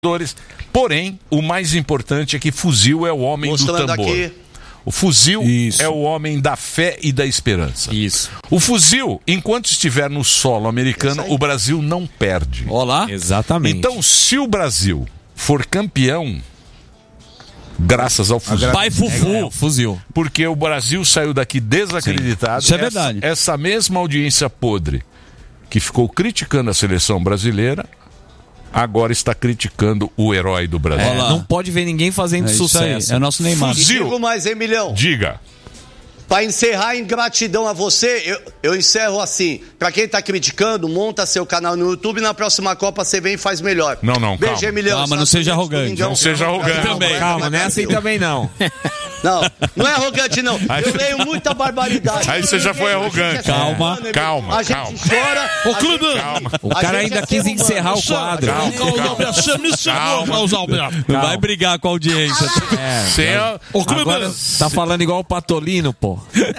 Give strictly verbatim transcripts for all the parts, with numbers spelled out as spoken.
Porém, o mais importante é que Fuzil é o homem Mostrando do tambor. Aqui. O Fuzil Isso. é o homem da fé e da esperança. Isso. O Fuzil, enquanto estiver no solo americano, o Brasil não perde. Olá. Exatamente. Então, se o Brasil for campeão, graças ao Fuzil. Pai Fufu. É, é, o Fuzil. Porque o Brasil saiu daqui desacreditado. Isso é verdade. Essa, essa mesma audiência podre que ficou criticando a seleção brasileira, agora está criticando o herói do Brasil. É, não pode ver ninguém fazendo é sucesso. É o nosso Neymar. Fuzil. E digo mais, hein, Milhão? Diga. Para encerrar em gratidão a você, eu, eu encerro assim. Para quem tá criticando, monta seu canal no YouTube e na próxima Copa você vem e faz melhor. Não, não, calma. Beijo, Milhão. Calma, não seja arrogante. Não seja arrogante. Também. Calma, não é assim também não. Não, não é arrogante não. Eu leio muita barbaridade. Aí você já foi arrogante. Calma, calma, A gente calma. chora. Ô, Clube. Calma. O cara ainda quis encerrar o quadro. Calma, calma. Não vai brigar com a audiência. É, Sem a... Agora tá falando igual o Patolino, pô.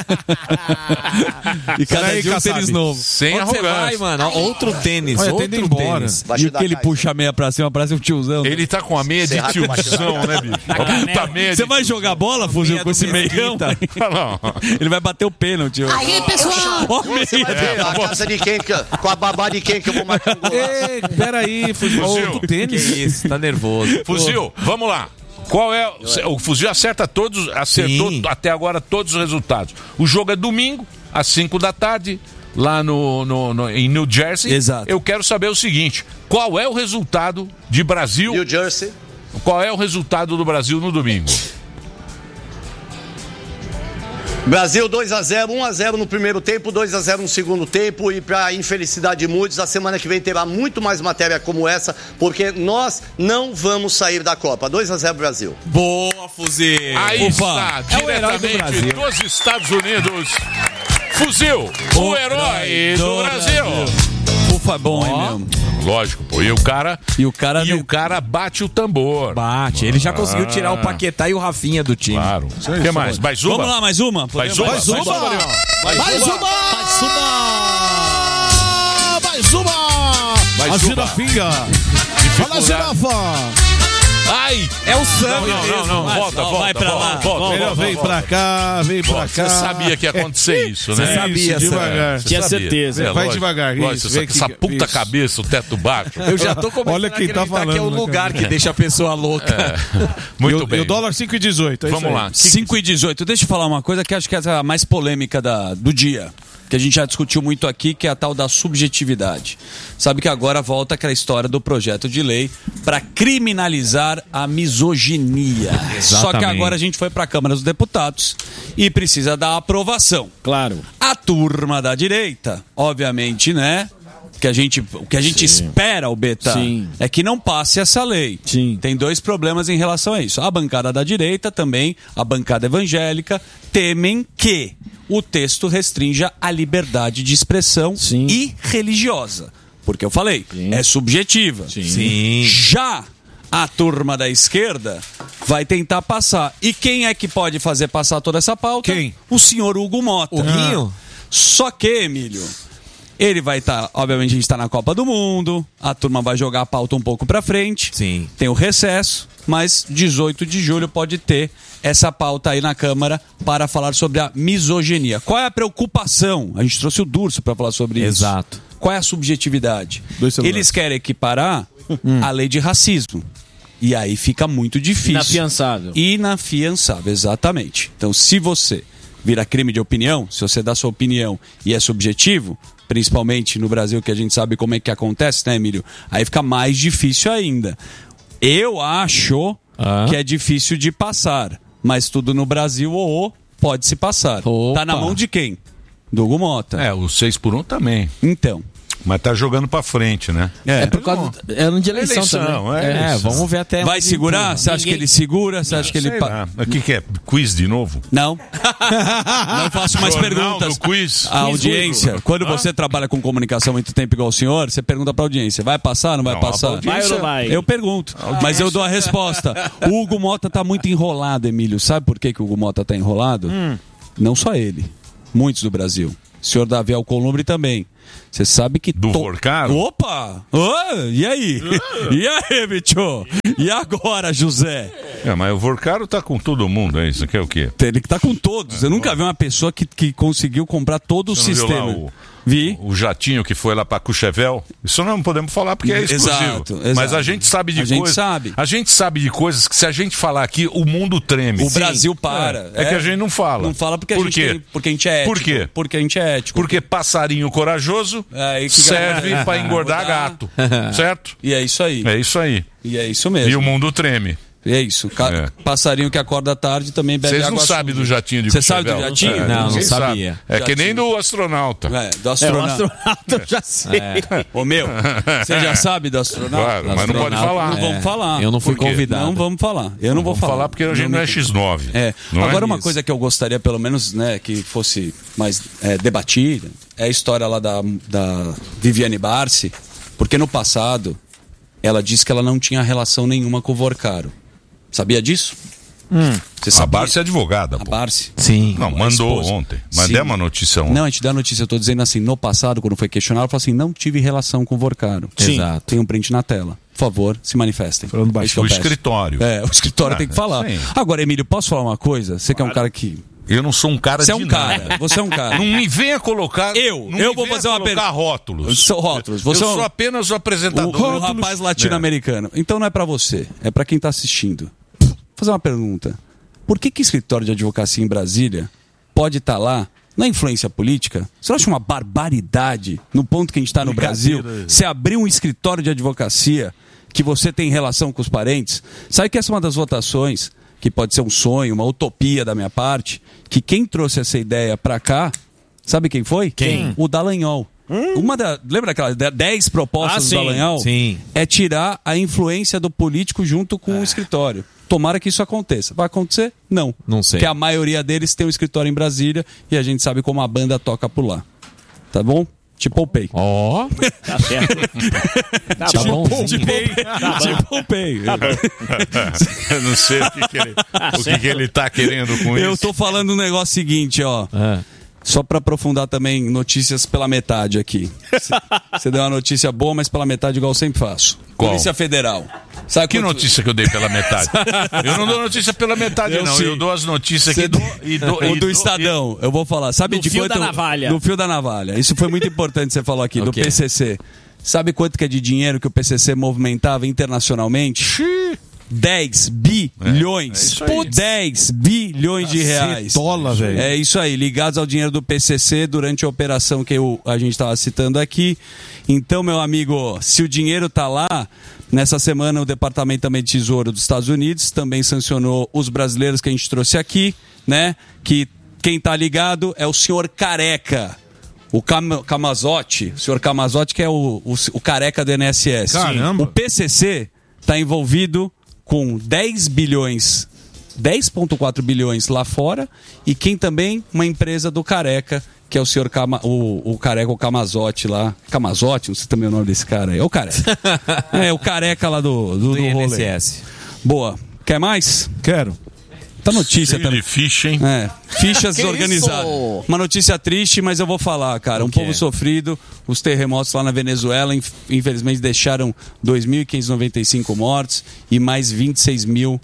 E cada aí, dia um tênis novo. Sem Onde você arrogância. vai, mano? Outro tênis, Olha, outro tênis embora. tênis. Vai E o ajudar que ele mais. puxa a meia pra cima, parece um tiozão. Ele tá com a meia de Será que vai tiozão, né, bicho? Puta meia Você de... vai jogar bola, Fuzil, com esse meião? Não. Ele vai bater o pênalti. Aí, pessoal! Ó, Você vai ver a casa de quem, que, com a babá de quem que eu vou marcar um gol. Ei, peraí, Fuzil. Fuzil. Outro tênis. Que isso, tá nervoso. Fuzil, vamos lá. Qual é? O Fuzil acerta todos, acertou Sim. até agora todos os resultados. O jogo é domingo, às cinco da tarde, lá no, no, no, em New Jersey. Exato. Eu quero saber o seguinte: qual é o resultado de Brasil? New Jersey. Qual é o resultado do Brasil no domingo? Brasil dois a zero, um a zero no primeiro tempo, dois a zero no segundo tempo. E para infelicidade de muitos, a semana que vem terá muito mais matéria como essa, porque nós não vamos sair da Copa. dois a zero Brasil. Boa, Fuzil. Aí Ufa. está, É o herói do diretamente Brasil. dos Estados Unidos, Fuzil, o herói do Brasil. Ufa, bom, hein, meu? Lógico, pô. E o cara, E o cara... e o cara bate o tambor. Bate. Ele já conseguiu tirar o Paquetá e o Rafinha do time. Claro. O que mais? Mais uma? Vamos lá, mais uma? Mais uma? Mais uma? Mais uma? Mais uma? Mais uma? Mais uma! Mais a uma. girafinha! Fala, girafa! Ai! É o Sam. Não, não, não, não. Vai, volta, ó, volta, vai pra volta, lá. volta, volta, Melhor, vem volta, pra volta. cá, vem pra Você cá. sabia que ia acontecer isso, né? Você sabia, Isso, Sam. devagar. Você Tinha sabia. certeza. É, Vai lógico, devagar, lógico, isso, essa, vem que- essa puta isso. cabeça, o teto baixo. Eu já tô começando Olha a quem tá acreditar que é o falando, né, lugar cara? que deixa a pessoa louca. Muito e o, bem. E o dólar cinco e dezoito. É Vamos isso aí. lá. cinco e dezoito. Deixa eu falar uma coisa que acho que é a mais polêmica da, do dia. Que a gente já discutiu muito aqui, que é a tal da subjetividade. Sabe que agora volta aquela história do projeto de lei para criminalizar a misoginia. Só que agora a gente foi para a Câmara dos Deputados e precisa da aprovação. Claro. A turma da direita, obviamente, né? Que a gente, o que a gente espera, o Beta, Sim. é que não passe essa lei. Sim. Tem dois problemas em relação a isso. A bancada da direita, também a bancada evangélica, temem que o texto restrinja a liberdade de expressão Sim. e religiosa. Porque eu falei, Sim. é subjetiva. Sim. Já a turma da esquerda vai tentar passar. E quem é que pode fazer passar toda essa pauta? Quem? O senhor Hugo Mota. O Guinho? Só que, Emílio, ele vai estar, obviamente a gente está na Copa do Mundo, a turma vai jogar a pauta um pouco pra frente, Sim. tem o recesso, mas dezoito de julho pode ter essa pauta aí na Câmara para falar sobre a misoginia. Qual é a preocupação? A gente trouxe o Durso para falar sobre isso. Exato. Qual é a subjetividade? Dois celulares. Eles querem equiparar a lei de racismo. E aí fica muito difícil. Inafiançável. Inafiançável, exatamente. Então, se você vira crime de opinião, se você dá sua opinião e é subjetivo, principalmente no Brasil, que a gente sabe como é que acontece, né, Emílio? Aí fica mais difícil ainda. Eu acho Ah. que é difícil de passar, mas tudo no Brasil, ô, ô, pode se passar. Opa. Tá na mão de quem? Do Hugo Mota. É, o seis por um também. Então. Mas tá jogando pra frente, né? É por causa do, é ano de eleição, Eleição, também. é É, eleição. vamos ver até Vai onde segurar? empurra. Você acha que ele segura? Você acha que ele... Sei pa- lá. O que, que é? Quiz de novo? Não. Não faço mais Jornal perguntas. do quiz. A audiência, quando você trabalha com comunicação há muito tempo igual o senhor, você pergunta pra audiência, vai passar, não vai Não, passar? a audiência- Vai ou não vai? Eu pergunto, mas eu dou a resposta. O Hugo Mota tá muito enrolado, Emílio. Sabe por que, que o Hugo Mota tá enrolado? Não só ele, muitos do Brasil. O senhor Davi Alcolumbre também. Você sabe que... Do to... Vorcaro? Opa! Oh, e aí? E aí, bicho? E agora, José? É, mas o Vorcaro tá com todo mundo, é isso? Quer o quê? Ele que tá com todos. Eu nunca vi uma pessoa que, que conseguiu comprar todo Você o não viu sistema. lá o, Vi. o jatinho que foi lá pra Courchevel? Isso não podemos falar porque é exclusivo. Exato, exato. Mas a gente sabe de A gente coisas. sabe. A gente sabe de coisas que se a gente falar aqui, o mundo treme. O Brasil para. É, é que a gente não fala. Não fala porque, Por a gente quê? tem, porque a gente é ético. Por quê? Porque a gente é ético. Porque passarinho corajoso É, e que- serve pra engordar gato. Certo? E é isso aí. É isso aí. E é isso mesmo. E o mundo treme. E é isso. Ca- É. Passarinho que acorda tarde também bebe Vocês água não sabem suja. do jatinho de Você sabe do Courchevel? jatinho? É, Não, não ninguém sabe. sabia. É que Jatinho. nem do astronauta. É, do É, o astronauta. astronauta eu já sei. Ô meu, você já sabe do astronauta? Claro, mas não pode falar. Não vamos É, falar. eu não fui Por quê? convidado. Não vamos falar. Eu não vou Vamos falar. falar porque a gente não é me- X nove. É. Não Agora, é? uma Isso. coisa que eu gostaria, pelo menos, né, que fosse mais é, debatida, é a história lá da, da Viviane Barsi, porque no passado ela disse que ela não tinha relação nenhuma com o Vorcaro. Sabia disso? Você A sabia? Barça é advogada, A pô. Barsi. Sim. Não, a mandou esposa. ontem. Mas Sim. deu uma notícia ontem. Não, a gente dá a notícia, eu tô dizendo assim, no passado, quando foi questionado, ela falou assim, não tive relação com o Vorcaro. Sim. Exato. Tem um print na tela. Por favor, se manifestem. Falando É baixinho. isso que eu O peço. escritório. É, o escritório Ah, tem que falar. sim. Agora, Emílio, posso falar uma coisa? Você que é um cara que... Eu não sou um cara Você é de um nada. cara, você é um cara. Não me venha colocar. Eu, não eu me vou venha fazer uma colocar pergunta. rótulos. São rótulos. Você eu é um- sou apenas o O, apresentador. o rapaz latino-americano. Então não é pra você, é pra quem tá assistindo. Vou fazer uma pergunta. Por que que escritório de advocacia em Brasília pode estar lá na influência política? Você não acha uma barbaridade, no ponto que a gente está no Brasil, você abrir um escritório de advocacia que você tem relação com os parentes? Sabe que essa é uma das votações, que pode ser um sonho, uma utopia da minha parte, que quem trouxe essa ideia pra cá, sabe quem foi? Quem? O Dallagnol. Uma da, lembra daquelas dez propostas Ah, do sim, Dallagnol? sim. É tirar a influência do político junto com o escritório. Tomara que isso aconteça. Vai acontecer? Não. Não sei. Porque a maioria deles tem um escritório em Brasília e a gente sabe como a banda toca por lá. Tá bom? Te poupei. Ó. Tá certo. Tá Tá bom. bom. Te poupei. Te poupei. Eu não sei o que, que ele, o que, que ele tá querendo com Eu isso. tô falando um negócio seguinte, ó. É. Só pra aprofundar também notícias pela metade aqui. Você deu uma notícia boa, mas pela metade igual eu sempre faço. Qual? Polícia Federal. Sabe Que quanto- notícia que eu dei pela metade? Eu não dou notícia pela metade, Eu não. sim. Eu dou as notícias Você que dou. E dou, O e do dou- Estadão, eu vou falar. Sabe No de fio quanto? da navalha. No fio da navalha. Isso foi muito importante que você falou aqui, do O quê? P C C. Sabe quanto que é de dinheiro que o P C C movimentava internacionalmente? dez bilhões. é isso aí. Putz, dez bilhões de reais. Cetola, velho. É isso aí, ligados ao dinheiro do P C C durante a operação que eu, a gente estava citando aqui. Então, meu amigo, se o dinheiro tá lá, nessa semana o Departamento também de Tesouro dos Estados Unidos também sancionou os brasileiros que a gente trouxe aqui, né? Que quem tá ligado é o senhor Careca. O Cam Camazotti, o senhor Camazotti, que é o, o, o careca do I N S S. Caramba. O P C C está envolvido com dez bilhões, dez vírgula quatro bilhões lá fora, e quem também? Uma empresa do Careca, que é o senhor Cama, o, o Careca, o Camazotti lá. Camazotti, não sei também o nome desse cara aí. É o Careca. É, o Careca lá do, do, Do do I N S rolê. S. Boa. Quer mais? Quero. Tá notícia Cheio também. de ficha, hein? É, fichas Que organizadas. isso? Uma notícia triste, mas eu vou falar, cara. Um quê? povo sofrido. Os terremotos lá na Venezuela, inf- infelizmente, deixaram dois mil quinhentos e noventa e cinco mortos e mais vinte e seis mil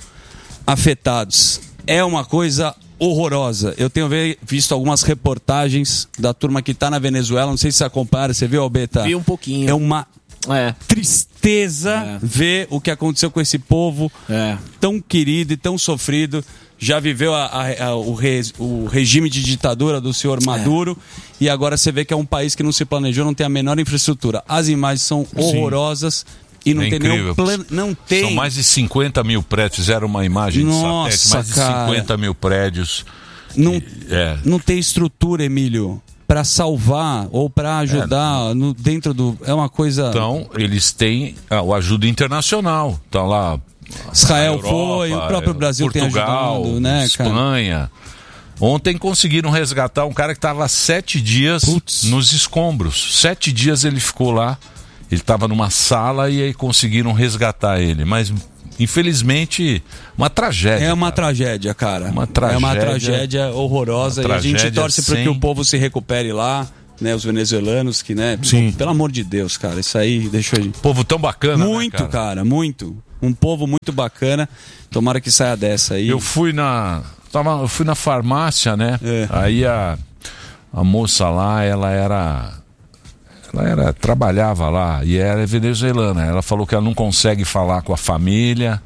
afetados. É uma coisa horrorosa. Eu tenho ve- visto algumas reportagens da turma que tá na Venezuela. Não sei se você acompanha. Você viu, Albeta? Vi um pouquinho. É uma É. tristeza É. ver o que aconteceu com esse povo É. tão querido e tão sofrido. Já viveu a- a- a- o, re- o regime de ditadura do senhor Maduro e agora você vê que é um país que não se planejou, não tem a menor infraestrutura. As imagens são horrorosas e não É tem incrível. nenhum plano. Não tem. São mais de cinquenta mil prédios. Fizeram uma imagem Nossa, de satélite. Mais de cara. cinquenta mil prédios. Não, É. não tem estrutura, Emílio, para salvar ou para ajudar no, dentro do. É uma coisa. Então, eles têm ah, o ajuda internacional. Estão lá. Israel a Europa, foi, o próprio Brasil Portugal, tem ajudado, né, cara? Espanha. Ontem conseguiram resgatar um cara que estava há sete dias Putz. nos escombros. Sete dias ele ficou lá. Ele estava numa sala e aí conseguiram resgatar ele. Mas, infelizmente, uma tragédia. É uma cara. tragédia, cara. Uma É uma tragédia. tragédia horrorosa Uma e a gente tragédia torce para que sem- o povo se recupere lá, né? Os venezuelanos que, né? Sim. Pelo amor de Deus, cara, isso aí deixou aí. Povo tão bacana, Muito, né, cara? cara, muito. Um povo muito bacana. Tomara que saia dessa aí. Eu fui na... Tava, eu fui na farmácia, né? É. Aí a, a moça lá, ela era... Ela era, trabalhava lá e era venezuelana. Ela falou que ela não consegue falar com a família,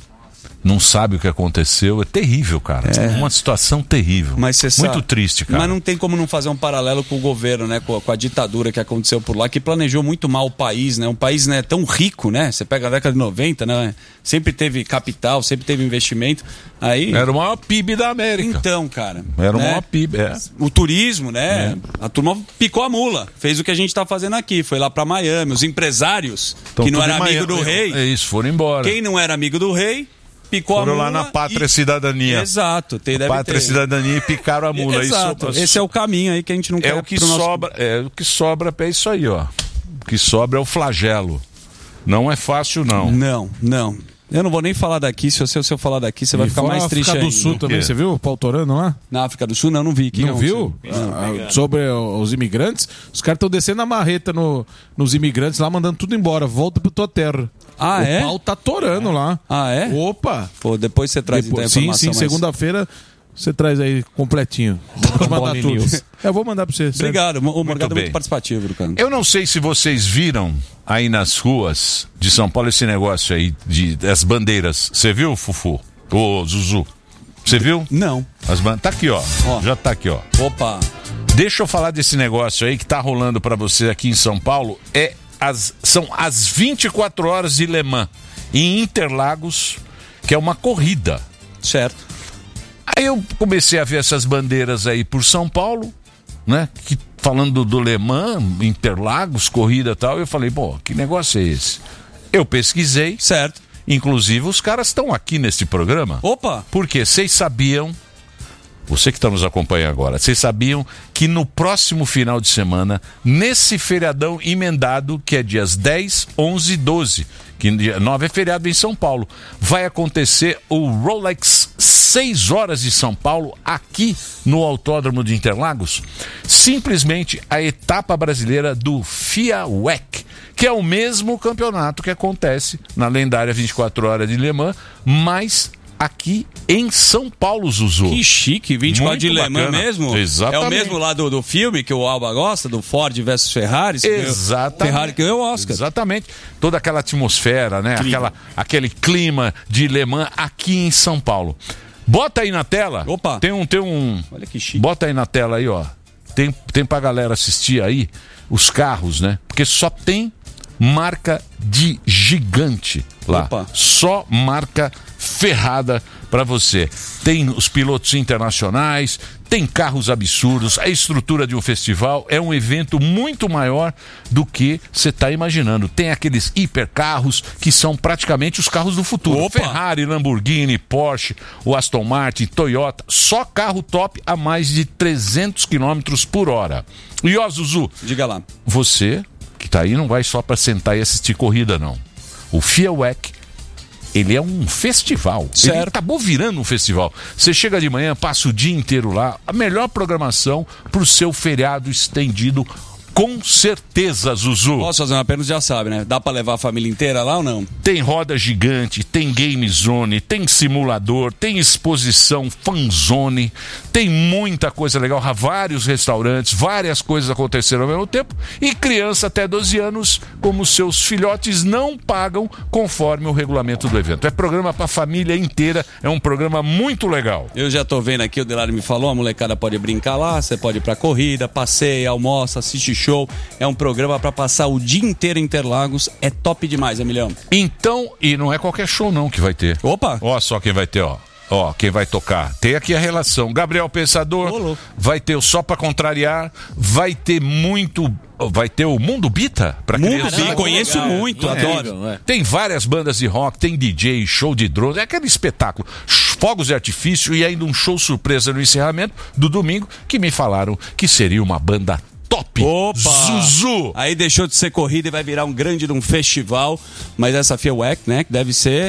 não sabe o que aconteceu. É terrível, cara. É uma situação terrível. Mas você Muito sabe, triste, cara. Mas não tem como não fazer um paralelo com o governo, né? Com a, com a ditadura que aconteceu por lá, que planejou muito mal o país, né? Um país, né, tão rico, né? Você pega a década de noventa, né? Sempre teve capital, sempre teve investimento. Aí... Era o maior P I B da América. Então, cara. Era o né? maior P I B, é. O turismo, né? É. A turma picou a mula. Fez o que a gente tá fazendo aqui. Foi lá pra Miami. Os empresários, Então, que não tudo era em amigo Miami. do rei. É isso, foram embora. Quem não era amigo do rei, picou Foram a mula. lá na Pátria e... Cidadania. Exato. Tem, deve Pátria ter. Cidadania e picaram a mula. Exato. Isso, Esse é o caminho aí que a gente não quer. é o que pro nosso- sobra, é o que sobra é isso aí, ó. O que sobra é o flagelo. Não é fácil, não. Não, não. Eu não vou nem falar daqui. Se eu, se eu falar daqui, você vai E ficar fora mais a triste África do ainda. Sul também, quê? você viu o Pautorano lá? Na África do Sul, não, não vi. Que Não que viu? aconteceu? Ah, sobre os imigrantes, os caras estão descendo a marreta no, nos imigrantes lá, mandando tudo embora. Volta pro tua terra. Ah, o é? pau tá torando lá. Ah, é? Opa! Pô, depois você traz Depois, então a sim, informação. sim, mais- segunda-feira você traz aí completinho. Vou mandar Boni tudo. News. Eu vou mandar pra você. sério. Obrigado. O Morgado é bem. muito participativo, Lucano. Eu não sei se vocês viram aí nas ruas de São Paulo esse negócio aí de, das bandeiras. Você viu, Fufu? Ô, Zuzu? Você viu? Não. As ban... Tá aqui, ó. Ó. Já tá aqui, ó. Opa. Deixa eu falar desse negócio aí que tá rolando pra você aqui em São Paulo. É as... São as vinte e quatro horas de Le Mans em Interlagos, que é uma corrida. Certo. Aí eu comecei a ver essas bandeiras aí por São Paulo, né? Que, falando do Le Mans, Interlagos, corrida e tal. Eu falei, pô, que negócio é esse? Eu pesquisei. Certo. Inclusive, os caras estão aqui neste programa. Opa. Porque vocês sabiam, você que está nos acompanhando agora, vocês sabiam que no próximo final de semana, nesse feriadão emendado, que é dias dez, onze e doze, que dia nove é feriado em São Paulo, vai acontecer o Rolex seis horas de São Paulo, aqui no Autódromo de Interlagos, simplesmente a etapa brasileira do F I A W E C, que é o mesmo campeonato que acontece na lendária vinte e quatro horas de Le Mans, mas aqui em São Paulo, Zuzu. Que chique, vinte e quatro de Muito Le Mans bacana. mesmo? Exatamente. É o mesmo lá do, do filme que o Alba gosta, do Ford versus Ferrari? Exatamente. Ferrari que ganhou o Oscar. Exatamente. Toda aquela atmosfera, né? Aquela, aquele clima de Le Mans aqui em São Paulo. Bota aí na tela. Opa. Tem um, tem um. Olha que chique. Bota aí na tela aí, ó. Tem, tem pra galera assistir aí os carros, né? Porque só tem marca de gigante lá. Opa. Só marca ferrada pra você. Tem os pilotos internacionais, tem carros absurdos, a estrutura de um festival é um evento muito maior do que você está imaginando. Tem aqueles hipercarros que são praticamente os carros do futuro. Opa. Ferrari, Lamborghini, Porsche, o Aston Martin, Toyota, só carro top a mais de trezentos quilômetros por hora. E ó, Zuzu, Diga lá. você que tá aí não vai só para sentar e assistir corrida, não. O F I A W E C, ele é um festival. Certo. Ele acabou virando um festival. Você chega de manhã, passa o dia inteiro lá, a melhor programação pro seu feriado estendido, com certeza, Zuzu. Posso fazer uma pergunta, já sabe, né? Dá pra levar a família inteira lá ou não? Tem roda gigante, tem game zone, tem simulador, tem exposição fanzone, tem muita coisa legal, vários restaurantes, várias coisas aconteceram ao mesmo tempo, e criança até doze anos, como seus filhotes, não pagam conforme o regulamento do evento. É programa pra família inteira, é um programa muito legal. Eu já tô vendo aqui, o Delari me falou, a molecada pode brincar lá, você pode ir pra corrida, passeia, almoça, assiste show. É um programa pra passar o dia inteiro em Interlagos. É top demais, Emilhão. Então, e não é qualquer show não que vai ter. Opa! Ó só quem vai ter, ó. Ó, quem vai tocar. Tem aqui a relação. Gabriel Pensador, Ô, louco. vai ter o Só Pra Contrariar, vai ter muito... Vai ter o Mundo Bita pra Mundo criança. Bita, conheço legal. muito, Incrível, adoro. não é? Tem várias bandas de rock, tem D J, show de drone, é aquele espetáculo. Fogos de artifício e ainda um show surpresa no encerramento do domingo, que me falaram que seria uma banda top. Opa! Zuzu! Aí deixou de ser corrida e vai virar um grande de um festival. Mas essa F I A W E C, né, que deve ser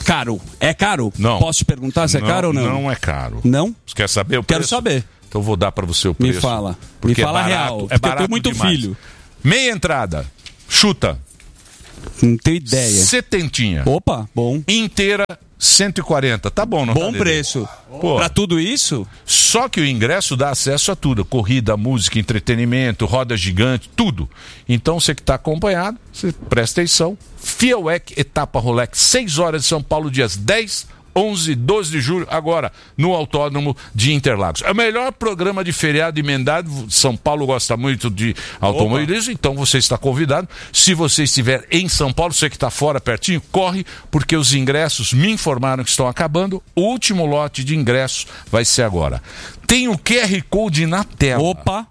Caro. É caro? Não. Posso te perguntar se é não, caro ou não? Não é caro. Não? Você quer saber o preço? Quero saber. Então eu vou dar pra você o preço. Me fala. Porque Me fala é barato, real. É Porque eu barato tenho muito demais. filho. Meia entrada. Chuta. Não tenho ideia. Setentinha. Opa, bom. Inteira, cento e quarenta. Tá bom, não Bom tá, Dedê? preço. Pô. Pra tudo isso? Só que o ingresso dá acesso a tudo. Corrida, música, entretenimento, roda gigante, tudo. Então você que está acompanhado, você presta atenção. Fielwec, etapa Rolex, seis horas de São Paulo, dias dez, onze, doze de julho, agora no Autódromo de Interlagos. É o melhor programa de feriado emendado. São Paulo gosta muito de automobilismo, então você está convidado. Se você estiver em São Paulo, você que está fora, pertinho, corre, porque os ingressos me informaram que estão acabando. O último lote de ingressos vai ser agora. Tem o Q R Code na tela. Opa!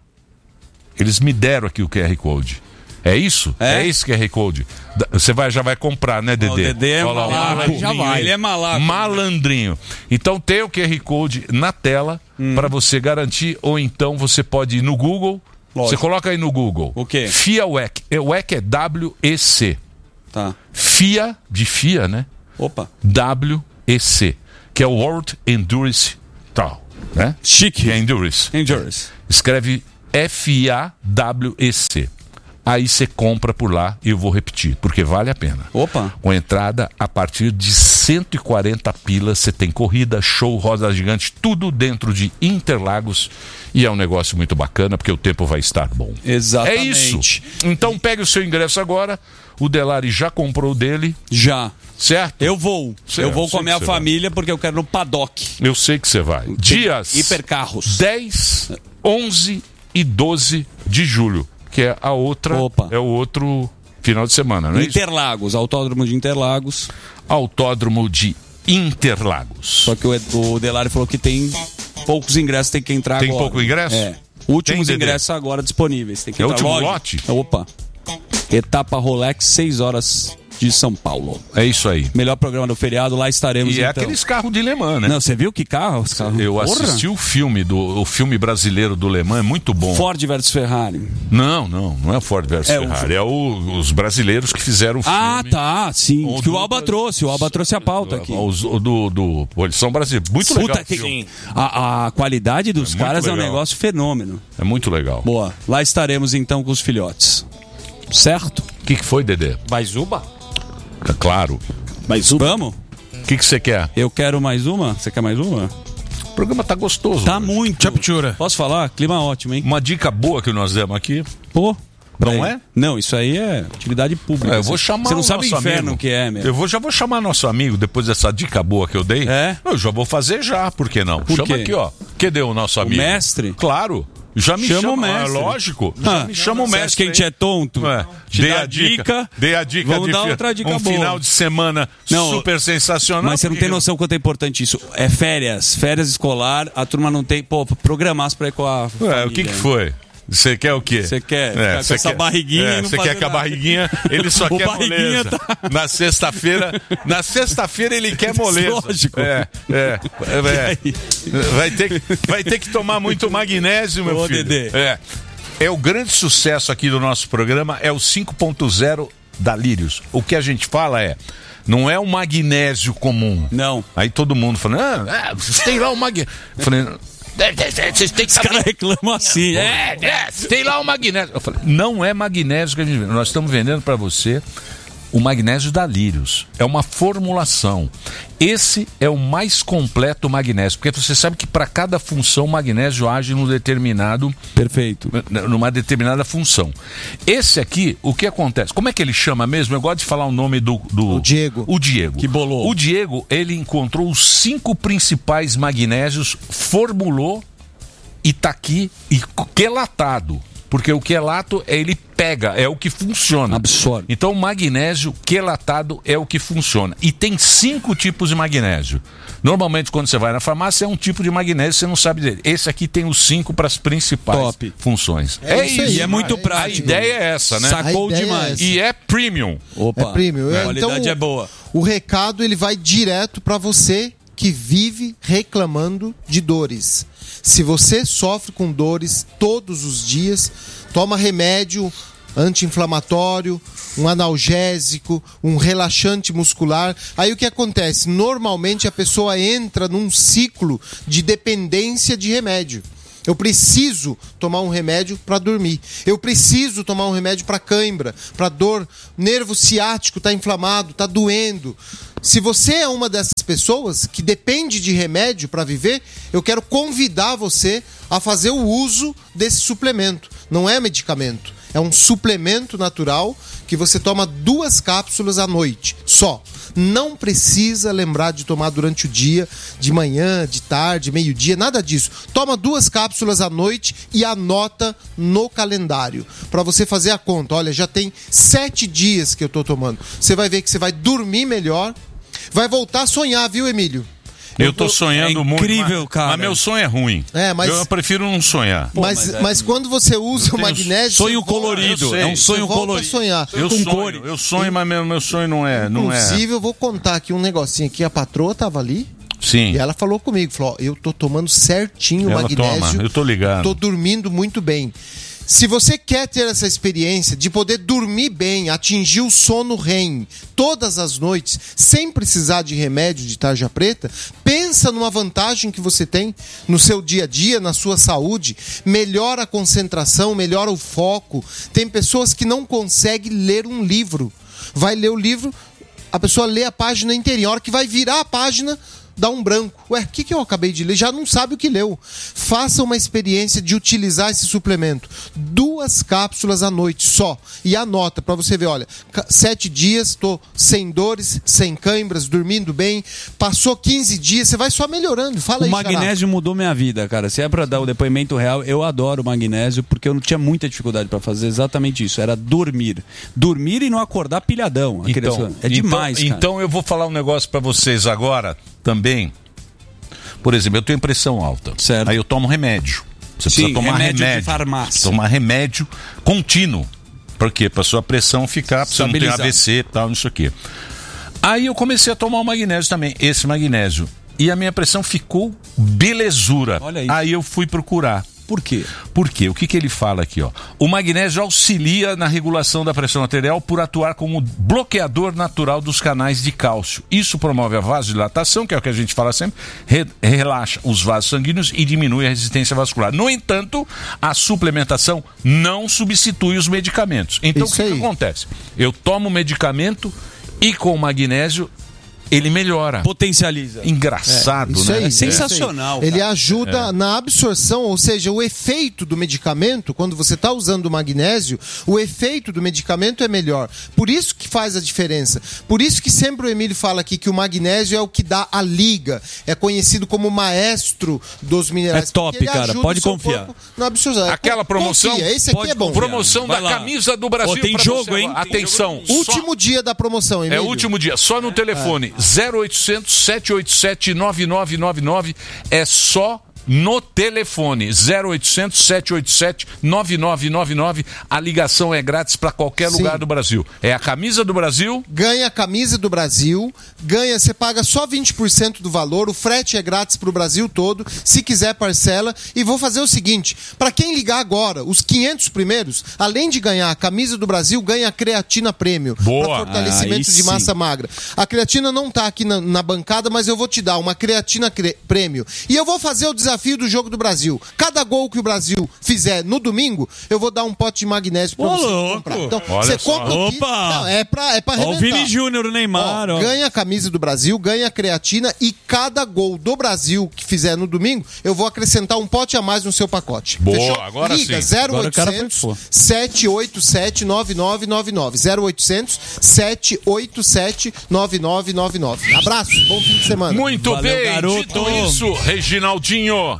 Eles me deram aqui o Q R Code. É isso? É? É esse Q R Code. Da- Você vai, já vai comprar, né, Dedê? O Dedê é Olha lá, malaco. já vai. Ele é malaco. Malandrinho. Então tem o Q R Code na tela Hum. para você garantir, ou então você pode ir no Google. Lógico. Você coloca aí no Google. O quê? FIAWEC. O E C é W E C. Tá. FIA, de FIA, né? Opa. W E C. Que é o World Endurance Tal. Né? Chique. Que é Endurance. Endurance. Escreve F I A W E C. Aí você compra por lá e eu vou repetir, porque vale a pena. Opa. Com entrada a partir de cento e quarenta pilas, você tem corrida, show, roda gigante, tudo dentro de Interlagos. E é um negócio muito bacana, porque o tempo vai estar bom. Exatamente. É isso. Então pegue o seu ingresso agora. O Delari já comprou o dele, Já. certo? Eu vou. Certo, eu vou sei com a que minha você família porque eu quero no paddock. Eu sei que você vai. Dias Hipercarros. dez, onze e doze de julho, que é a outra, Opa. é o outro final de semana, não é isso? Interlagos, Autódromo de Interlagos. Autódromo de Interlagos. Só que o, Ed- o Delari falou que tem poucos ingressos, tem que entrar Tem agora. pouco ingresso? É. Últimos Tem, Dedê? ingressos agora disponíveis. Tem que É o entrar. último Lógico. lote? Opa. Etapa Rolex, seis horas de São Paulo. É isso aí. Melhor programa do feriado, lá estaremos E é então. aqueles carros de Le Mans, né? Não, você viu que carro? Os carros? Eu Porra. assisti o filme do o filme brasileiro do Le Mans, é muito bom. Ford versus Ferrari. Não, não, não é Ford versus É o- Ferrari, é o- os brasileiros que fizeram o filme. Ah, tá, sim. O que o do- Alba trouxe, o Alba trouxe a pauta aqui. Os, o do, do pô, eles são brasileiros. Muito Puta legal. o que- filme. A, a qualidade dos É muito caras é um legal. negócio fenômeno. É muito legal. Boa. Lá estaremos então com os filhotes. Certo? O que, que foi, Dedê? Mais uma? É claro. Mais uma? Vamos? O que, que você quer? Eu quero mais uma? Você quer mais uma? O programa tá gostoso. Tá hoje. muito. Chapchura. Posso falar? Clima ótimo, hein? Uma dica boa que nós demos aqui. Pô. Não Aí. é? Não, isso aí é atividade pública. É, eu vou chamar Você não o sabe o nosso inferno amigo. que é, meu. Eu vou, já vou chamar nosso amigo depois dessa dica boa que eu dei. É? Eu já vou fazer já, por que não? Por Chama quê? aqui, ó. Cadê o nosso amigo? mestre? Claro. Já me Chama chama, o mestre. É lógico. Já Ah, me chama o você mestre. acha que a gente hein? é tonto? É. Te Dei dá a dica. Dei a dica Vamos de dar fi- outra dica um boa. final de semana Não, super sensacional. Mas você não porque- tem noção quanto é importante isso. É férias, férias escolar, a turma não tem. Pô, programasse pra ir com a. Ué, o que que foi? Você quer o quê? Você quer ficar com você essa barriguinha e é, não Você fazer quer que a nada. barriguinha, ele só O quer barriguinha moleza. tá- Na sexta-feira, na sexta-feira ele quer moleza. Lógico. É, é, é, é. Vai ter, vai ter que tomar muito magnésio, meu Ô, filho. Dedê. É. É o grande sucesso aqui do nosso programa, é o cinco ponto zero da Lírios. O que a gente fala é, não é um magnésio comum. Não. Aí todo mundo fala, ah, é, vocês têm lá o magnésio. Eu falei, vocês têm que Os caras reclamam assim. É. é, é, tem lá o magnésio. Eu falei, não é magnésio que a gente vende. Nós estamos vendendo para você o magnésio da Lírios. É uma formulação. Esse é o mais completo magnésio, porque você sabe que para cada função o magnésio age num determinado, Perfeito. numa determinada função. Esse aqui, o que acontece? Como é que ele chama mesmo? Eu gosto de falar o nome do... do O Diego. O Diego. Que bolou. O Diego, ele encontrou os cinco principais magnésios, formulou e tá aqui e quelatado. Porque o quelato, ele pega, é o que funciona. Absorve. Então o magnésio quelatado é o que funciona. E tem cinco tipos de magnésio. Normalmente quando você vai na farmácia é um tipo de magnésio, você não sabe dele. Esse aqui tem os cinco para as principais Top. funções. É isso aí. E é muito A prático. A ideia é essa, né? Sacou A ideia é demais. essa. E é premium. Opa. É premium. A É, qualidade então, é boa. O recado ele vai direto para você que vive reclamando de dores. Se você sofre com dores todos os dias, toma remédio anti-inflamatório, um analgésico, um relaxante muscular. Aí o que acontece? Normalmente a pessoa entra num ciclo de dependência de remédio. Eu preciso tomar um remédio para dormir. Eu preciso tomar um remédio para cãibra, para dor. O nervo ciático está inflamado, está doendo. Se você é uma dessas pessoas que depende de remédio para viver, eu quero convidar você a fazer o uso desse suplemento. Não é medicamento, é um suplemento natural que você toma duas cápsulas à noite, só. Não precisa lembrar de tomar durante o dia, de manhã, de tarde, meio-dia, nada disso. Toma duas cápsulas à noite e anota no calendário, para você fazer a conta. Olha, já tem sete dias que eu tô tomando. Você vai ver que você vai dormir melhor, vai voltar a sonhar, viu, Emílio? Eu tô sonhando é muito, incrível, mas, cara. mas meu sonho é ruim. É, mas- Eu prefiro não sonhar. Pô, mas, mas é- mas quando você usa o tenho magnésio... Sonho você volta- colorido, eu sei. é um sonho você volta colorido. a sonhar. Eu com sonho, cores. eu sonho, mas meu, meu sonho não é, não é. Inclusive, eu vou contar aqui um negocinho aqui. A patroa tava ali Sim. e ela falou comigo, falou, ó, eu tô tomando certinho o Ela magnésio. toma, eu tô ligado. Tô dormindo muito bem. Se você quer ter essa experiência de poder dormir bem, atingir o sono R E M todas as noites, sem precisar de remédio de tarja preta, pensa numa vantagem que você tem no seu dia a dia, na sua saúde, melhora a concentração, melhora o foco. Tem pessoas que não conseguem ler um livro. Vai ler o livro, a pessoa lê a página inteirinha. A hora que vai virar a página, dá um branco. Ué, o que, que eu acabei de ler? Já não sabe o que leu. Faça uma experiência de utilizar esse suplemento. Duas cápsulas à noite só. E anota para você ver, olha, sete dias, estou sem dores, sem cãibras, dormindo bem. Passou quinze dias, você vai só melhorando. Fala O aí, magnésio mudou minha vida, cara. Se é pra dar o depoimento real, eu adoro o magnésio porque eu não tinha muita dificuldade pra fazer exatamente isso. Era dormir. Dormir e não acordar pilhadão. Aquele Então, é demais, então, cara. então eu vou falar um negócio pra vocês agora também. Por exemplo, eu tenho pressão alta. Certo. Aí eu tomo remédio. Você Sim, precisa tomar remédio de remédio. farmácia. Tomar remédio contínuo. Por quê? Pra sua pressão ficar, pra você não ter Estabilizar. A V C e tal, isso aqui. Aí eu comecei a tomar o magnésio também, esse magnésio. E a minha pressão ficou belezura. Olha aí. Aí eu fui procurar. Por quê? Por quê? O que, que ele fala aqui? Ó? O magnésio auxilia na regulação da pressão arterial por atuar como bloqueador natural dos canais de cálcio. Isso promove a vasodilatação, que é o que a gente fala sempre, re- relaxa os vasos sanguíneos e diminui a resistência vascular. No entanto, a suplementação não substitui os medicamentos. Então, Isso o que, que aí. acontece? Eu tomo medicamento e com o magnésio ele melhora. Potencializa. Engraçado, Isso né? aí, É isso aí. sensacional, Ele cara. ajuda na absorção, ou seja, o efeito do medicamento, quando você está usando o magnésio, o efeito do medicamento é melhor. Por isso que faz a diferença. Por isso que sempre o Emílio fala aqui que o magnésio é o que dá a liga. É conhecido como maestro dos minerais. É top, porque ele cara, ajuda pode o seu confiar. corpo na absorção. Aquela promoção, Confia, esse aqui pode é bom. confiar. Promoção Vai da lá. camisa do Brasil. Ó, tem pra jogo, você hein? agora. Tem Atenção. jogo. só- Último dia da promoção, É Emílio. o último dia, só no telefone zero oitocentos, sete oito sete, nove nove nove nove, é só no telefone zero oitocentos, sete oito sete, nove nove nove nove. A ligação é grátis para qualquer Sim. lugar do Brasil. É a camisa do Brasil. Ganha a camisa do Brasil, ganha, você paga só vinte por cento do valor, o frete é grátis pro Brasil todo, se quiser parcela, e vou fazer o seguinte, para quem ligar agora, os quinhentos primeiros, além de ganhar a camisa do Brasil, ganha a creatina prêmio, Boa. para fortalecimento Aí de sim. massa magra. A creatina não tá aqui na, na bancada, mas eu vou te dar uma creatina cre- prêmio, e eu vou fazer o desafio do Jogo do Brasil. Cada gol que o Brasil fizer no domingo, eu vou dar um pote de magnésio pra Ô, você louco. comprar. Então, Olha você só. compra aqui, Opa. não, é pra, é pra Ó, o arrebentar. Vini Júnior, o Neymar. Ó, ó. ganha a camisa do Brasil, ganha a creatina e cada gol do Brasil que fizer no domingo, eu vou acrescentar um pote a mais no seu pacote. Boa, Fechou? agora Liga sim. zero Agora o cara oitocentos, foi sete oito sete, nove nove nove nove zero oitocentos, sete oito sete, nove nove nove nove. Abraço, bom fim de semana. Muito Valeu, bem, garoto. dito isso, Reginaldinho.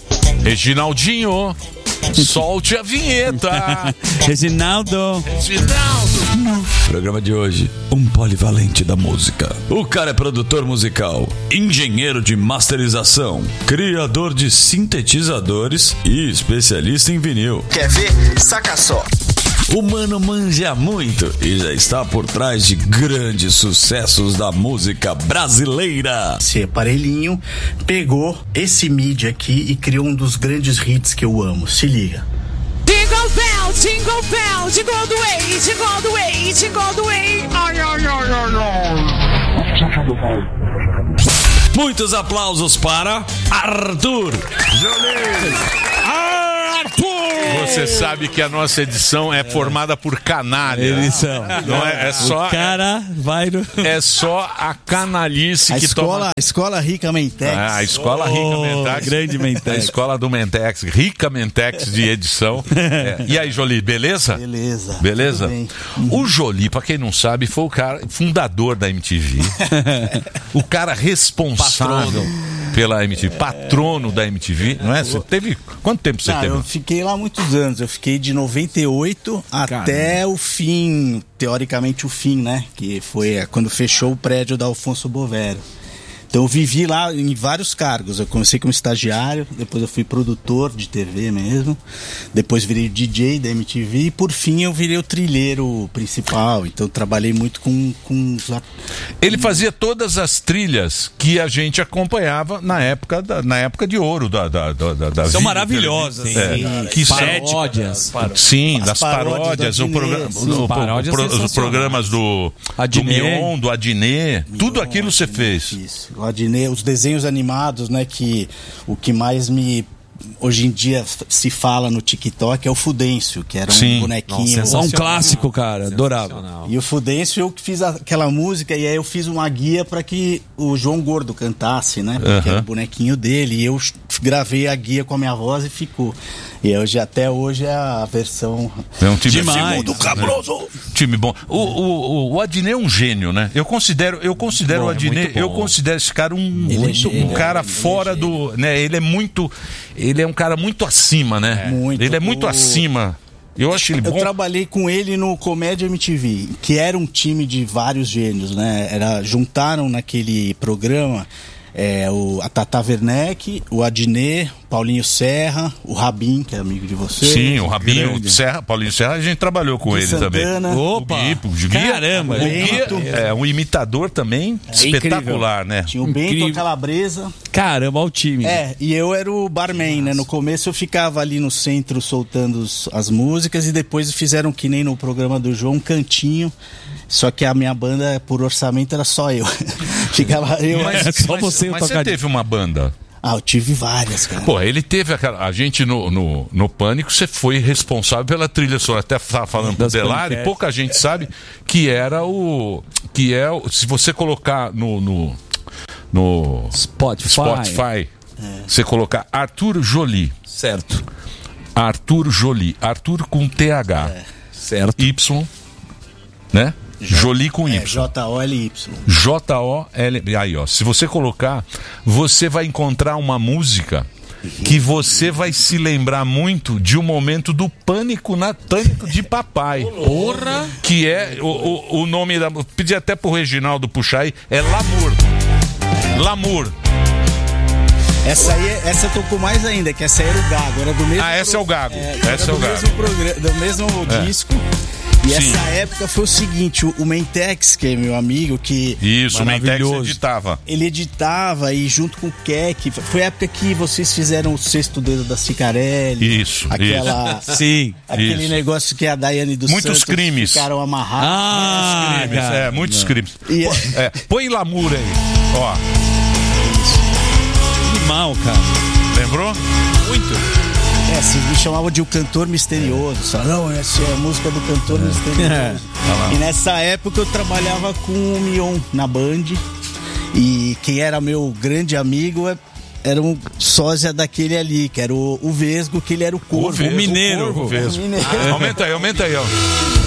Reginaldinho, solte a vinheta. Reginaldo. Reginaldo. Programa de hoje, um polivalente da música. O cara é produtor musical, engenheiro de masterização, criador de sintetizadores e especialista em vinil. Quer ver? Saca só. O mano manja muito e já está por trás de grandes sucessos da música brasileira. Esse aparelhinho pegou esse M I D I aqui e criou um dos grandes hits que eu amo. Se liga. Diga ao bell, jingle bell, jingle all the way, jingle all the way, jingle all the way. Ai, ai, ai, ai, ai. Muitos aplausos para Arthur. Arthur! Você sabe que a nossa edição é formada por canalha. Edição. Não é, é só. O cara vai no... É só a canalice a que escola, toma. A escola Rica Mentex. Ah, a escola Rica Oh, Mentex. grande Mentex. A escola do Mentex, Rica Mentex de edição. É. E aí, Jolie, beleza? Beleza. Beleza? Tudo bem. O Jolie, pra quem não sabe, foi o cara fundador da M T V. O cara responsável pela M T V, patrono da M T V, não é? Você teve. Quanto tempo você Não, teve? eu fiquei lá muitos anos. Eu fiquei de noventa e oito até o fim, teoricamente o fim, né? Que foi quando fechou o prédio da Alfonso Bovero. Então eu vivi lá em vários cargos. Eu comecei como estagiário, depois eu fui produtor de T V mesmo, depois virei D J da M T V e por fim eu virei o trilheiro principal. Então eu trabalhei muito com... com... Ele fazia todas as trilhas que a gente acompanhava na época, da, na época de ouro da, da, da, da São vida, maravilhosas. é, Sim. que Paródias. Sim, As das paródias paródias, do o programa, Adnet, sim. o- o- Paródias o- os sensacionais. programas do, do Adnet. Mion, do Adnet, tudo aquilo você fez. Isso. O Adnet, os desenhos animados, né, que o que mais me hoje em dia se fala no TikTok é o Fudêncio, que era um Sim. bonequinho. Nossa, um clássico, cara. Adorava. E o Fudêncio, eu que fiz aquela música e aí eu fiz uma guia para que o João Gordo cantasse, né? Porque Aham. era o bonequinho dele. E eu gravei a guia com a minha voz e ficou. E hoje, até hoje é a versão. É um time Demais. segundo cabroso. Time bom. O, o, o, o Adnet é um gênio, né? Eu considero, eu considero Bom, o é Adnet, muito bom. eu considero esse cara um, Ele é muito, gênio, um cara ele é fora do, né? Ele é muito, ele é um cara muito acima, né? Muito. Ele é muito O- acima. Eu acho ele Eu bom. trabalhei com ele no Comédia M T V, que era um time de vários gênios, né? Era, juntaram naquele programa é, o, a Tata Werneck, o Adnet, Paulinho Serra, o Rabin, que é amigo de você. Sim, o Rabinho, Grande. o Serra, Paulinho Serra, a gente trabalhou com Gui ele também. Santana. Opa! O Gui, o Gui, Caramba, o Gui Bento. é um imitador também espetacular, né? Tinha o Bento, Incrível. a Calabresa. Caramba, olha o time. É, e eu era o barman, né? No começo eu ficava ali no centro soltando os- as músicas e depois fizeram que nem no programa do João, um cantinho. Só que a minha banda, por orçamento, era só eu. Ficava eu. É só você mas tocar você de- teve uma banda. Ah, eu tive várias, cara. Pô, ele teve aquela. A gente no, no, no Pânico, você foi responsável pela trilha sonora. Até estava falando pro Das Delari, paniquetes. pouca gente sabe que era o. Que é o. Se você colocar no. no, no Spotify. Spotify, você colocar Arthur Jolie. Certo. Arthur Jolie. Arthur com T H. Certo. Y. Né? Jolie com É, Y. J O L Y. J O L. Aí, ó. Se você colocar, você vai encontrar uma música que você vai se lembrar muito de um momento do Pânico na Pânico de Papai. Porra! Que é o, o, o nome da. Pedi até pro Reginaldo puxar aí. É Lamour. Lamour. Essa aí, essa tocou mais ainda, que essa aí era o Gago. Era do mesmo Ah, essa é o Gago. era Essa é o do Gago. mesmo programa, do mesmo É. disco. E Sim. essa época foi o seguinte, o, o Mentex, que é meu amigo, que Isso, o Mentex Maravilhoso. editava. ele editava e junto com o Keck, foi a época que vocês fizeram o Sexto Dedo da Cicarelli. Isso, Aquela, Sim. aquele isso. negócio que a Daiane dos Muitos Santos crimes. ficaram amarrados. Ah, Crimes, cara. é, muitos crimes. E- Pô, é, põe Lamour aí. Ó, Animal, cara. lembrou? Muito. É, se me chamavam de o cantor misterioso. Só, não, essa é a música do cantor misterioso. E nessa época eu trabalhava com o Mion na Band. E quem era meu grande amigo é- era um sósia daquele ali, que era o, o Vesgo, que ele era o corvo. Vesgo, mineiro. o Corvo, Vesgo. O mineiro. Aumenta aí, aumenta aí, ó.